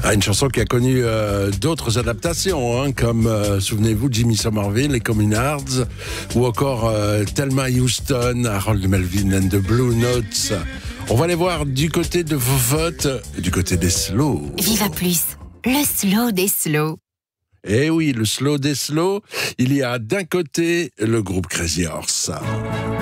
Une chanson qui a connu d'autres adaptations, hein, comme, souvenez-vous, Jimmy Somerville, les Communards, ou encore Thelma Houston, Harold Melvin and the Blue Notes. On va aller voir du côté de vos votes, du côté des slows. Viva Plus, le slow des slows. Eh oui, le slow des slows, il y a d'un côté le groupe Crazy Horse.